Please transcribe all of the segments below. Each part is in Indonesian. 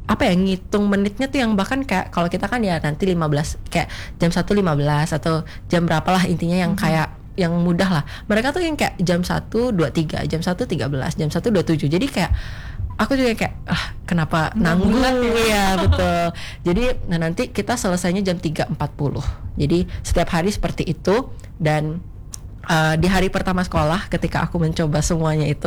apa ya, ngitung menitnya tuh yang bahkan kayak kalau kita kan ya nanti 15 kayak jam 1:15 atau jam berapa lah intinya yang kayak yang mudah lah. Mereka tuh yang kayak jam 1:23, jam 1:13, jam 1:27. Jadi kayak aku juga kayak kenapa nanggung ya betul. Jadi nanti kita selesainya jam 3:40. Jadi setiap hari seperti itu. Dan di hari pertama sekolah ketika aku mencoba semuanya itu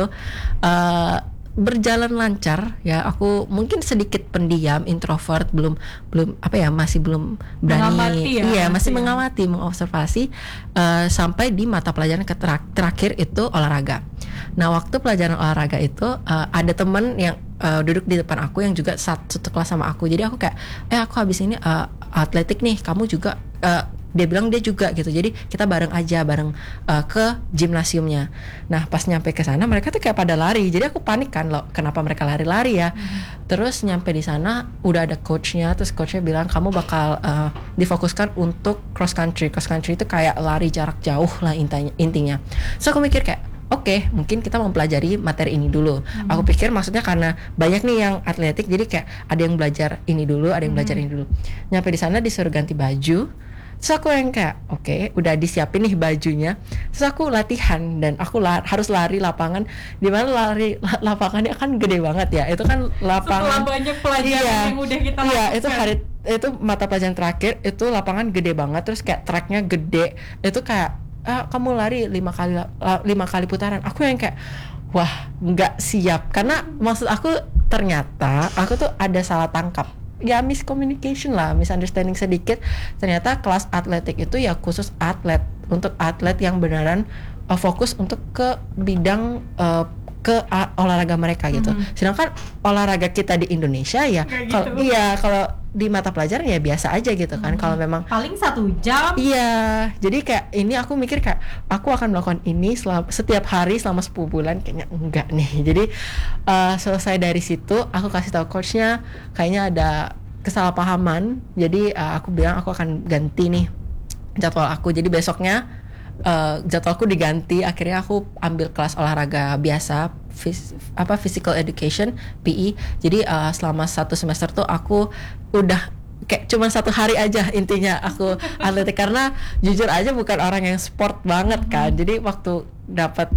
berjalan lancar ya. Aku mungkin sedikit pendiam, introvert, belum apa ya, masih belum berani masih mengamati, mengobservasi sampai di mata pelajaran terakhir itu olahraga. Nah waktu pelajaran olahraga itu ada teman yang duduk di depan aku yang juga satu kelas sama aku. Jadi aku kayak aku habis ini atletik nih, kamu juga dia bilang dia juga gitu. Jadi kita bareng ke gimnasiumnya. Nah pas nyampe ke sana mereka tuh kayak pada lari. Jadi aku panik kan loh, kenapa mereka lari-lari ya. Terus nyampe di sana udah ada coachnya. Terus coachnya bilang kamu bakal difokuskan untuk cross country. Cross country itu kayak lari jarak jauh lah intinya. So aku mikir kayak oke, mungkin kita mempelajari materi ini dulu. Aku pikir maksudnya karena banyak nih yang atletik, jadi kayak ada yang belajar ini dulu, ada yang belajar ini dulu. Nyampe di sana disuruh ganti baju. Terus aku yang kayak udah disiapin nih bajunya. Terus aku latihan dan aku harus lari lapangan, dimana lapangannya kan gede banget ya. Itu kan lapangan setelah banyak pelajaran yang udah kita lakukan. Itu mata pelajaran terakhir itu lapangan gede banget. Terus kayak tracknya gede. Itu kayak kamu lari 5 kali putaran. Aku yang kayak wah nggak siap, karena maksud aku ternyata aku tuh ada salah tangkap ya, miscommunication lah, misunderstanding sedikit. Ternyata kelas atletik itu ya khusus untuk atlet yang beneran fokus untuk ke bidang olahraga mereka gitu. Sedangkan olahraga kita di Indonesia ya kalau di mata pelajaran ya biasa aja gitu kan. Kalau memang paling 1 jam. Iya, jadi kayak ini aku mikir kayak aku akan melakukan ini setiap hari selama 10 bulan, kayaknya enggak nih. Jadi selesai dari situ aku kasih tahu coachnya kayaknya ada kesalahpahaman. Jadi aku bilang aku akan ganti nih jadwal aku. Jadi besoknya jadwalku diganti. Akhirnya aku ambil kelas olahraga biasa, physical education, PE. Jadi selama 1 semester tuh aku udah kayak cuma 1 hari aja intinya aku atletik, karena jujur aja bukan orang yang sport banget kan. Jadi waktu dapat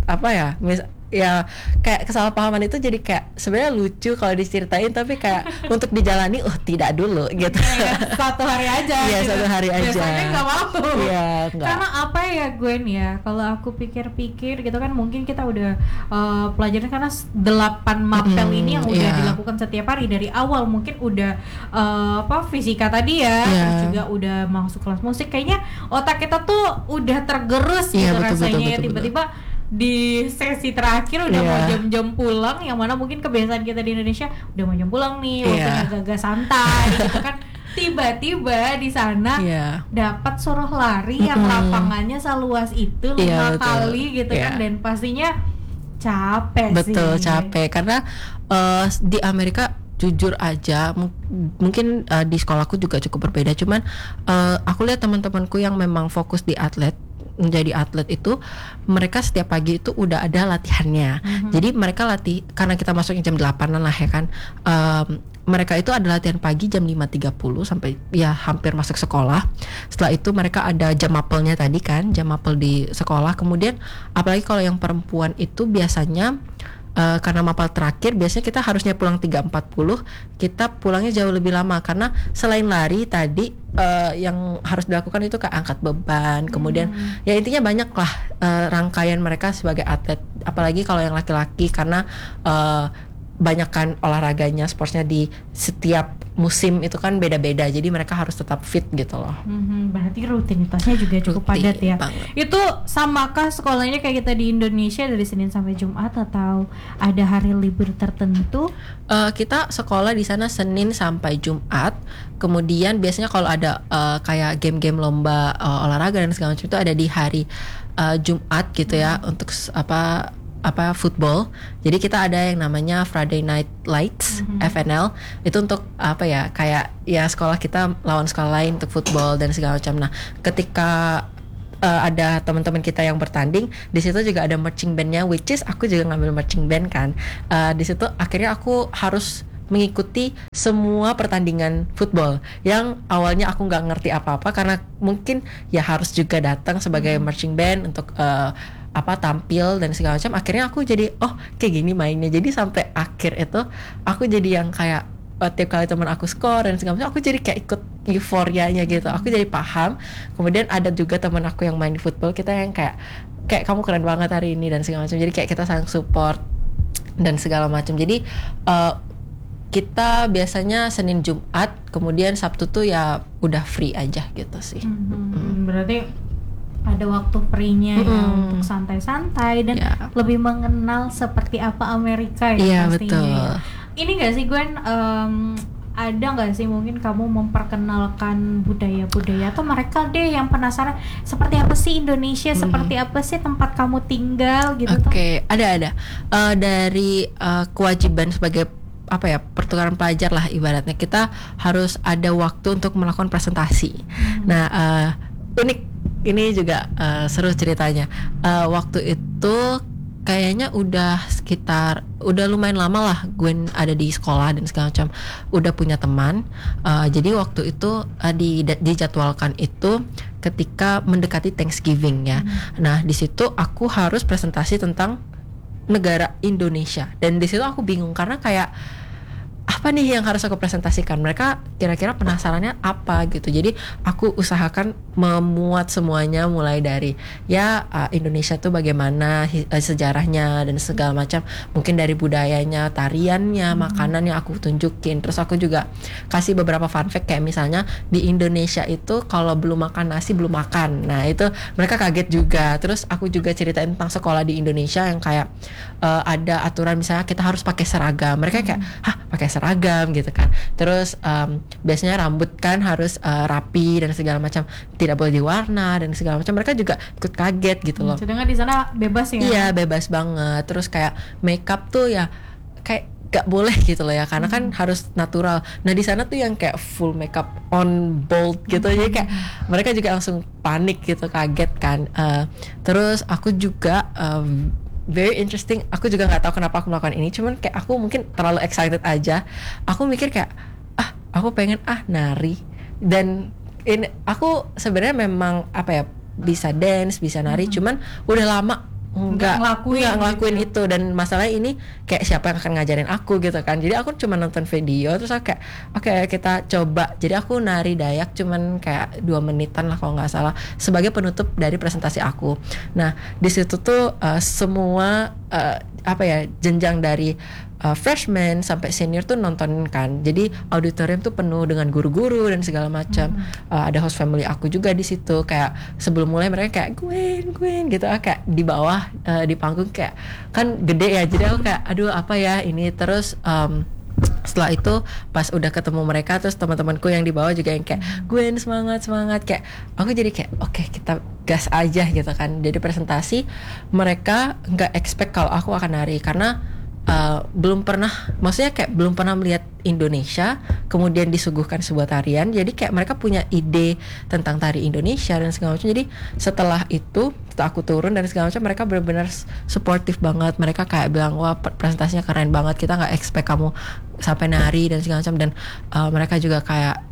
ya kayak kesalahpahaman itu jadi kayak sebenarnya lucu kalau diceritain, tapi kayak untuk dijalani tidak dulu gitu. Ya, 1 hari aja. Iya gitu. 1 hari aja. Biasanya nggak mau. Iya nggak. Karena apa ya Gwen ya, kalau aku pikir-pikir gitu kan, mungkin kita udah pelajarin karena 8 mapel ini yang udah dilakukan setiap hari dari awal. Mungkin udah fisika tadi ya, terus juga udah masuk kelas musik. Kayaknya otak kita tuh udah tergerus gitu rasanya ya, tiba-tiba di sesi terakhir udah mau jam-jam pulang, yang mana mungkin kebiasaan kita di Indonesia udah mau jam pulang nih, waktunya agak-agak santai gitu kan. Tiba-tiba di sana dapat suruh lari yang lapangannya seluas itu 5 kali gitu kan, dan pastinya capek. Betul, capek karena di Amerika jujur aja mungkin di sekolahku juga cukup berbeda, cuman aku lihat teman-temanku yang memang fokus di menjadi atlet itu, mereka setiap pagi itu udah ada latihannya. Jadi mereka karena kita masuknya jam 8-an lah ya kan. Mereka itu ada latihan pagi jam 5.30 sampai ya hampir masuk sekolah. Setelah itu mereka ada jam mapelnya tadi kan, jam mapel di sekolah. Kemudian apalagi kalau yang perempuan itu biasanya karena mapel terakhir biasanya kita harusnya pulang 3.40, kita pulangnya jauh lebih lama karena selain lari tadi yang harus dilakukan itu kayak angkat beban, kemudian ya intinya banyak lah rangkaian mereka sebagai atlet, apalagi kalau yang laki-laki karena banyak kan olahraganya, sportsnya di setiap musim itu kan beda-beda, jadi mereka harus tetap fit gitu loh. Berarti rutinitasnya juga cukup padat ya banget. Itu samakah sekolahnya kayak kita di Indonesia dari Senin sampai Jumat atau ada hari libur tertentu? Kita sekolah di sana Senin sampai Jumat, kemudian biasanya kalau ada kayak game-game lomba olahraga dan segala macam itu ada di hari Jumat gitu ya, untuk football. Jadi kita ada yang namanya Friday Night Lights, FNL. Itu untuk kayak ya sekolah kita lawan sekolah lain untuk football dan segala macam. Nah, ketika ada teman-teman kita yang bertanding, di situ juga ada marching bandnya, which is aku juga ngambil marching band kan. Di situ akhirnya aku harus mengikuti semua pertandingan football yang awalnya aku nggak ngerti apa-apa karena mungkin ya harus juga datang sebagai marching band untuk tampil dan segala macam. Akhirnya aku jadi kayak gini mainnya. Jadi sampai akhir itu aku jadi yang kayak tiap kali teman aku skor dan segala macam, aku jadi kayak ikut euforianya gitu. Aku jadi paham. Kemudian ada juga teman aku yang main di football, kita yang kayak kamu keren banget hari ini dan segala macam. Jadi kayak kita saling support dan segala macam. Jadi kita biasanya Senin Jumat, kemudian Sabtu tuh ya udah free aja gitu sih. Berarti ada waktu free-nya ya untuk santai-santai dan lebih mengenal seperti apa Amerika ya pastinya. Betul. Ini nggak sih Gwen, ada nggak sih mungkin kamu memperkenalkan budaya-budaya atau mereka deh yang penasaran seperti apa sih Indonesia, seperti apa sih tempat kamu tinggal gitu? Oke, ada dari kewajiban sebagai pertukaran pelajar lah ibaratnya, kita harus ada waktu untuk melakukan presentasi. Nah unik ini juga seru ceritanya. Waktu itu kayaknya udah lumayan lama lah Gwen ada di sekolah dan segala macam, udah punya teman. Jadi waktu itu dijadwalkan itu ketika mendekati Thanksgiving ya. Nah di situ aku harus presentasi tentang negara Indonesia dan di situ aku bingung karena kayak apa nih yang harus aku presentasikan, mereka kira-kira penasarannya apa gitu. Jadi aku usahakan memuat semuanya mulai dari Indonesia tuh bagaimana sejarahnya dan segala macam, mungkin dari budayanya, tariannya, makanan yang aku tunjukin. Terus aku juga kasih beberapa fun fact kayak misalnya di Indonesia itu kalau belum makan nasi belum makan. Nah itu mereka kaget juga. Terus aku juga ceritain tentang sekolah di Indonesia yang kayak ada aturan misalnya kita harus pakai seragam. Mereka kayak pakai seragam gitu kan. Terus biasanya rambut kan harus rapi dan segala macam, tidak boleh diwarna dan segala macam. Mereka juga ikut kaget gitu loh. Sedangkan di sana bebas ya? Iya bebas banget. Terus kayak makeup tuh ya kayak gak boleh gitu loh ya, karena kan harus natural. Nah di sana tuh yang kayak full makeup on bold gitu, jadi kayak mereka juga langsung panik gitu, kaget kan. Terus aku juga very interesting, aku juga nggak tahu kenapa aku melakukan ini, cuman kayak aku mungkin terlalu excited aja. Aku mikir kayak aku pengen nari. Dan ini aku sebenarnya memang bisa dance, bisa nari, cuman udah lama nggak ngelakuin gitu. Itu dan masalahnya ini kayak siapa yang akan ngajarin aku gitu kan. Jadi aku cuma nonton video terus aku kayak oke, kita coba. Jadi aku nari Dayak cuman kayak 2 menitan lah kalau nggak salah sebagai penutup dari presentasi aku. Nah di situ tuh semua jenjang dari freshman sampai senior tuh nonton kan. Jadi auditorium tuh penuh dengan guru-guru dan segala macam. Ada host family aku juga di situ. Kayak sebelum mulai mereka kayak Gwen gitu, kayak di bawah di panggung kayak kan gede ya. Jadi aku kayak aduh apa ya ini. Terus setelah itu pas udah ketemu mereka, terus teman-temanku yang di bawah juga yang kayak Gwen semangat kayak aku jadi kayak oke, kita gas aja gitu kan. Jadi presentasi mereka nggak expect kalau aku akan nari karena belum pernah melihat Indonesia kemudian disuguhkan sebuah tarian. Jadi kayak mereka punya ide tentang tari Indonesia dan segala macam. Jadi setelah aku turun dan segala macam, mereka benar-benar supportive banget. Mereka kayak bilang wah presentasinya keren banget, kita nggak expect kamu sampai nari dan segala macam. Dan mereka juga kayak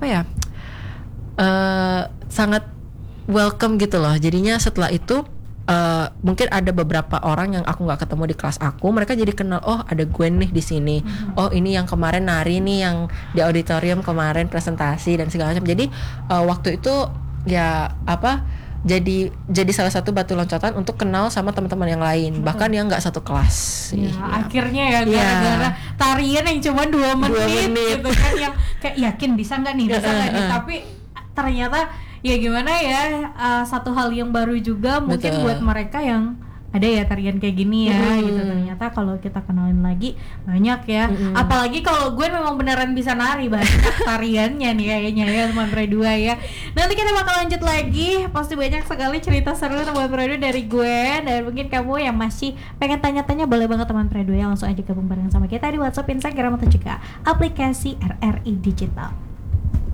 sangat welcome gitu loh. Jadinya setelah itu mungkin ada beberapa orang yang aku nggak ketemu di kelas aku, mereka jadi kenal, oh ada Gwen nih di sini, oh ini yang kemarin nari nih yang di auditorium kemarin presentasi dan segala macam. Jadi waktu itu jadi salah satu batu loncatan untuk kenal sama teman-teman yang lain, bahkan yang nggak satu kelas. Akhirnya gara-gara tarian yang cuma 2 menit gitu kan, yang kayak yakin bisa nggak nih, tapi ternyata ya gimana ya, satu hal yang baru juga mungkin buat mereka yang ada ya tarian kayak gini ya gitu. Ternyata kalau kita kenalin lagi banyak ya, apalagi kalau gue memang beneran bisa nari, banyak tariannya nih kayaknya ya teman Pre2 ya. Nanti kita bakal lanjut lagi, pasti banyak sekali cerita seru teman Pre2 dari gue. Dan mungkin kamu yang masih pengen tanya-tanya boleh banget teman Pre2 ya, langsung aja gabung bareng sama kita di WhatsApp, Instagram atau juga aplikasi RRI Digital.